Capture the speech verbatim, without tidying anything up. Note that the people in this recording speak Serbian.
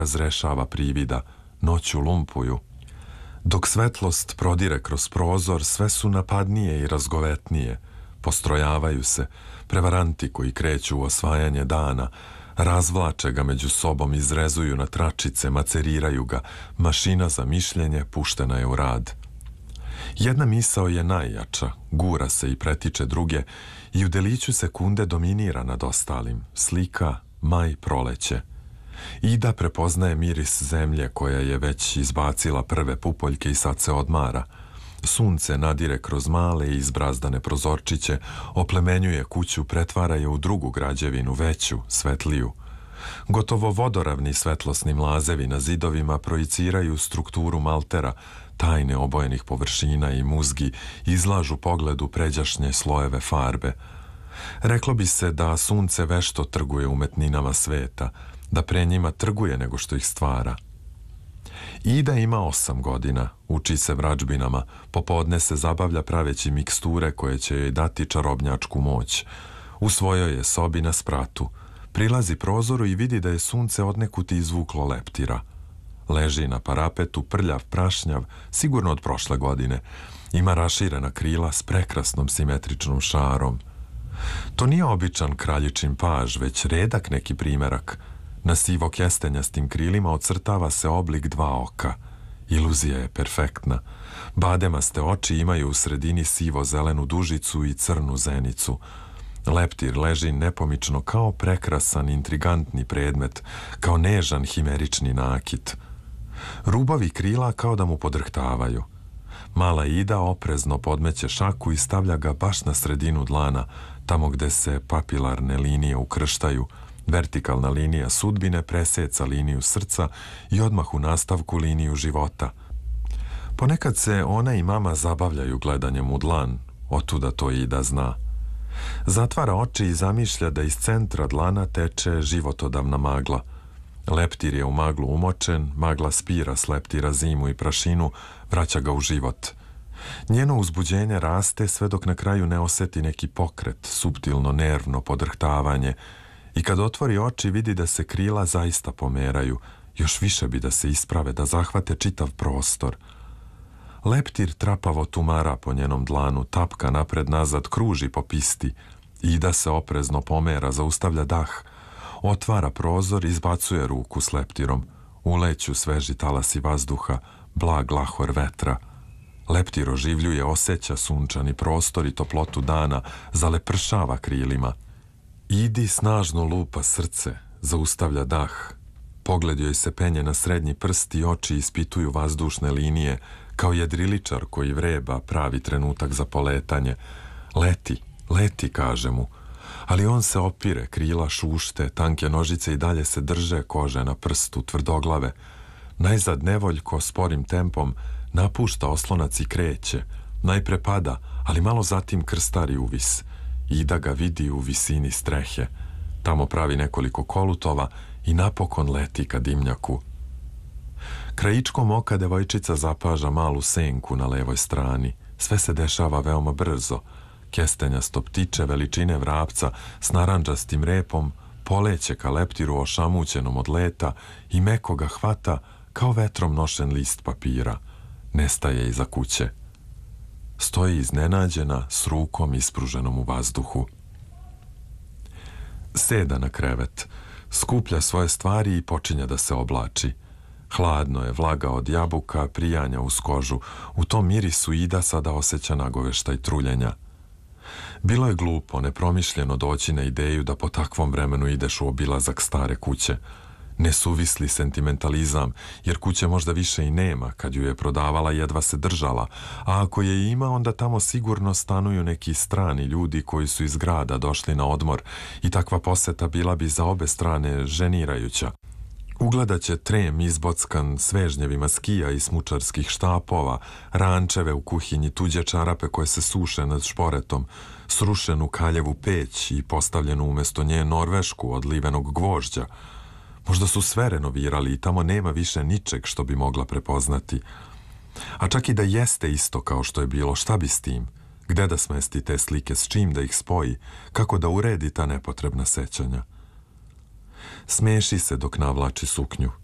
razrešava privida, noću lumpuju. Dok svetlost prodire kroz prozor, sve su napadnije i razgovetnije. Postrojavaju se, prevaranti koji kreću u osvajanje dana, razvlače ga među sobom, izrezuju na tračice, maceriraju ga, mašina za mišljenje puštena je u rad. Jedna misao je najjača, gura se i pretiče druge i u deliću sekunde dominira nad ostalim. Slika, maj, proleće. Ida prepoznaje miris zemlje koja je već izbacila prve pupoljke i sad se odmara. Sunce nadire kroz male i izbrazdane prozorčiće, oplemenjuje kuću, pretvara je u drugu građevinu, veću, svetliju. Gotovo vodoravni svetlosni mlazevi na zidovima projiciraju strukturu maltera, tajne obojenih površina i muzgi izlažu pogledu pređašnje slojeve farbe. Reklo bi se da sunce vešto trguje umetninama sveta, da pre njima trguje nego što ih stvara. Ida ima osam godina, uči se vračbinama, popodne se zabavlja praveći miksture koje će joj dati čarobnjačku moć. U svojoj je sobi na spratu. Prilazi prozoru i vidi da je sunce odnekud izvuklo leptira. Leži na parapetu, prljav, prašnjav, sigurno od prošle godine. Ima raširena krila s prekrasnom simetričnom šarom. To nije običan kraljičin paž, već redak neki primerak. Na sivo kestenjastim krilima ocrtava se oblik dva oka. Iluzija je perfektna. Bademaste oči imaju u sredini sivo-zelenu dužicu i crnu zenicu. Leptir leži nepomično kao prekrasan, intrigantni predmet, kao nežan himerični nakit. Rubovi krila kao da mu podrhtavaju. Mala Ida oprezno podmeće šaku i stavlja ga baš na sredinu dlana, tamo gde se papilarne linije ukrštaju. Vertikalna linija sudbine preseca liniju srca i odmah u nastavku liniju života. Ponekad se ona i mama zabavljaju gledanjem u dlan, otuda to Ida zna. Zatvara oči i zamišlja da iz centra dlana teče životodavna magla. Leptir je u maglu umočen, magla spira s leptira zimu i prašinu, vraća ga u život. Njeno uzbuđenje raste sve dok na kraju ne oseti neki pokret, suptilno nervno podrhtavanje, i kad otvori oči vidi da se krila zaista pomeraju, još više bi da se isprave, da zahvate čitav prostor. Leptir trapavo tumara po njenom dlanu, tapka napred-nazad, kruži po pisti. Ida se oprezno pomera, zaustavlja dah, otvara prozor, izbacuje ruku s leptirom. Uleću sveži talasi vazduha, blag lahor vetra. Leptir oživljuje, osjeća sunčani prostor i toplotu dana, zalepršava krilima. Idi snažno lupa srce, zaustavlja dah. Pogled joj se penje na srednji prst i oči ispituju vazdušne linije, kao jedriličar koji vreba pravi trenutak za poletanje. Leti, leti, kaže mu. Ali on se opire, krila šušte, tanke nožice i dalje se drže kože na prstu, tvrdoglave. Najzad nevoljko, sporim tempom, napušta oslonac i kreće. Najpre pada, ali malo zatim krstari uvis. Ida ga vidi u visini strehe. Tamo pravi nekoliko kolutova i napokon leti ka dimnjaku. Krajičkom oka devojčica zapaža malu senku na levoj strani. Sve se dešava veoma brzo. Kestenjasto ptiče veličine vrapca s narandžastim repom poleće ka leptiru ošamućenom od leta i meko ga hvata kao vetrom nošen list papira. Nestaje iza kuće. Stoji iznenađena s rukom ispruženom u vazduhu. Seda na krevet, skuplja svoje stvari i počinje da se oblači. Hladno je, vlaga od jabuka prijanja uz kožu. U tom mirisu Ida sada osjeća nagoveštaj truljenja. Bilo je glupo, nepromišljeno doći na ideju da po takvom vremenu ideš u obilazak stare kuće. Nesuvisli sentimentalizam, jer kuće možda više i nema, kad ju je prodavala jedva se držala, a ako je ima, onda tamo sigurno stanuju neki strani ljudi koji su iz grada došli na odmor i takva poseta bila bi za obe strane ženirajuća. Ugledat će trem izbockan svežnjevima skija i smučarskih štapova, rančeve u kuhinji, tuđe čarape koje se suše nad šporetom, srušenu kaljevu peć i postavljenu umjesto nje norvešku od livenog gvožđa. Možda su sve renovirali i tamo nema više ničeg što bi mogla prepoznati. A čak i da jeste isto kao što je bilo, šta bi s tim? Gde da smesti te slike, s čim da ih spoji, kako da uredi ta nepotrebna sećanja? Smeši se dok navlači suknju.